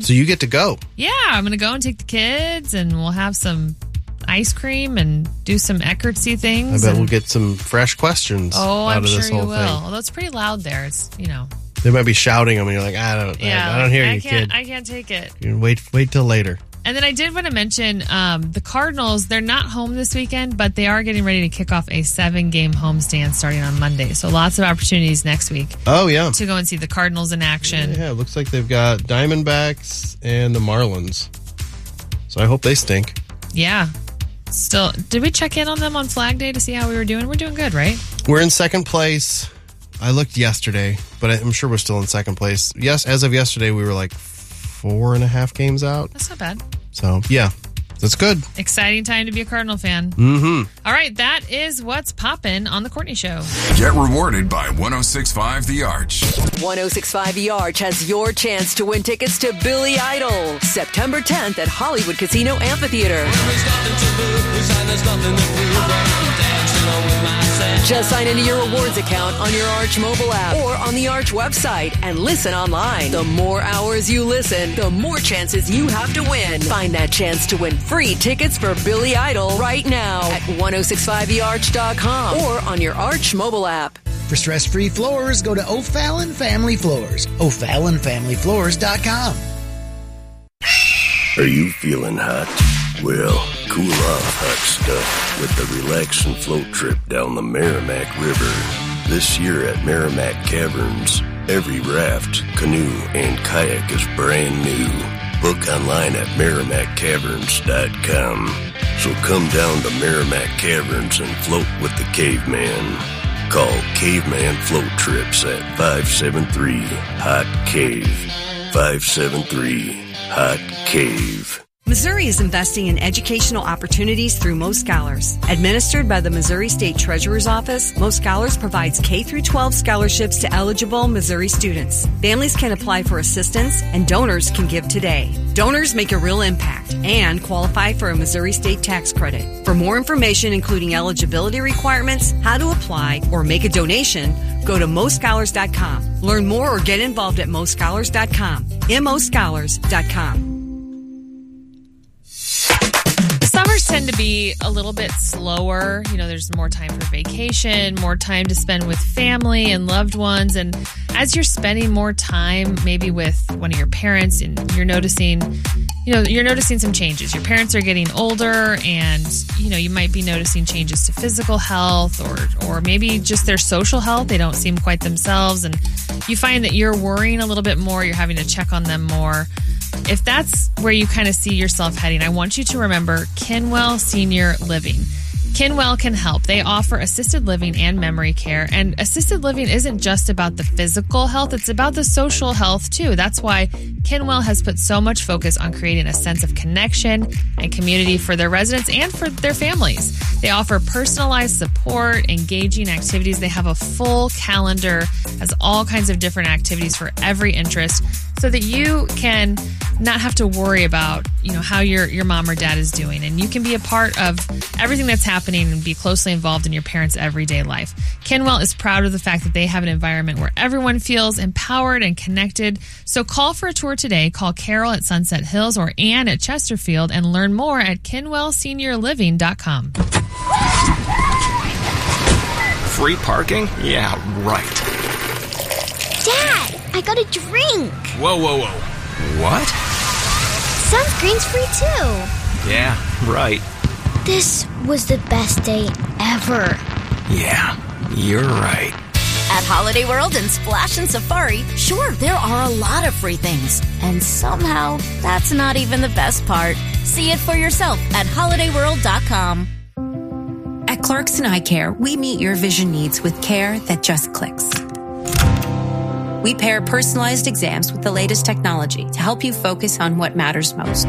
So you get to go. Yeah, I'm going to go and take the kids, and we'll have some ice cream and do some Eckertsy things. I bet we'll get some fresh questions out of this whole you will. thing. Although it's pretty loud there. It's, They might be shouting them, and you're like, I don't hear you, kid. I can't take it. You wait till later. And then I did want to mention the Cardinals. They're not home this weekend, but they are getting ready to kick off a 7-game homestand starting on Monday. So lots of opportunities next week. Oh, yeah. To go and see the Cardinals in action. Yeah, it looks like they've got Diamondbacks and the Marlins. So I hope they stink. Yeah. Still, did we check in on them on Flag Day to see how we were doing? We're doing good, right? We're in second place. I looked yesterday, but I'm sure we're still in second place. Yes, as of yesterday, we were like 4.5 games out. That's not bad. So, yeah, that's good. Exciting time to be a Cardinal fan. Mm-hmm. All right, that is what's poppin' on The Courtney Show. Get rewarded by 106.5 The Arch. 106.5 The Arch has your chance to win tickets to Billy Idol, September 10th at Hollywood Casino Amphitheater. Just sign into your rewards account on your Arch mobile app or on the Arch website and listen online. The more hours you listen, the more chances you have to win. Find that chance to win free tickets for Billy Idol right now at 1065thearch.com or on your Arch mobile app. For stress-free floors, go to O'Fallon Family Floors. O'FallonFamilyFloors.com. Are you feeling hot? Well, cool off hot stuff with the relax and float trip down the Merrimack River. This year at Merrimack Caverns, every raft, canoe, and kayak is brand new. Book online at MerrimackCaverns.com. So come down to Merrimack Caverns and float with the caveman. Call Caveman Float Trips at 573-HOT-CAVE. 573-HOT-CAVE. Missouri is investing in educational opportunities through Most Scholars. Administered by the Missouri State Treasurer's Office, Most Scholars provides K-12 scholarships to eligible Missouri students. Families can apply for assistance, and donors can give today. Donors make a real impact and qualify for a Missouri State tax credit. For more information, including eligibility requirements, how to apply, or make a donation, go to mostscholars.com. Learn more or get involved at mostscholars.com. moscholars.com. Summers tend to be a little bit slower. There's more time for vacation, more time to spend with family and loved ones. And as you're spending more time, maybe with one of your parents, and you're noticing some changes. Your parents are getting older, and, you might be noticing changes to physical health or maybe just their social health. They don't seem quite themselves. And you find that you're worrying a little bit more. You're having to check on them more. If that's where you kind of see yourself heading, I want you to remember Kinwell Senior Living. Kinwell can help. They offer assisted living and memory care. And assisted living isn't just about the physical health, it's about the social health too. That's why Kinwell has put so much focus on creating a sense of connection and community for their residents and for their families. They offer personalized support, engaging activities. They have a full calendar, has all kinds of different activities for every interest, so that you can not have to worry about, how your mom or dad is doing. And you can be a part of everything that's happening and be closely involved in your parents' everyday life. Kinwell is proud of the fact that they have an environment where everyone feels empowered and connected. So call for a tour today. Call Carol at Sunset Hills or Ann at Chesterfield and learn more at KinwellSeniorLiving.com. Free parking? Yeah, right. Dad, I got a drink. Whoa. What? Sunscreen's free too. Yeah, right. This was the best day ever. Yeah, you're right. At Holiday World and Splash and Safari, sure, there are a lot of free things. And somehow, that's not even the best part. See it for yourself at holidayworld.com. At Clarkson Eye Care, we meet your vision needs with care that just clicks. We pair personalized exams with the latest technology to help you focus on what matters most.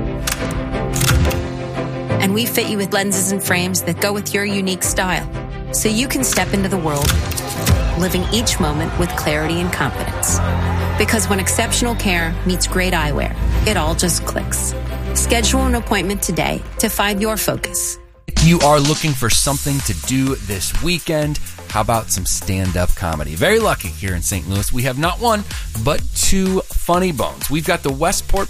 And we fit you with lenses and frames that go with your unique style, so you can step into the world, living each moment with clarity and confidence. Because when exceptional care meets great eyewear, it all just clicks. Schedule an appointment today to find your focus. If you are looking for something to do this weekend, how about some stand-up comedy? Very lucky here in St. Louis. We have not one, but two funny bones. We've got the Westport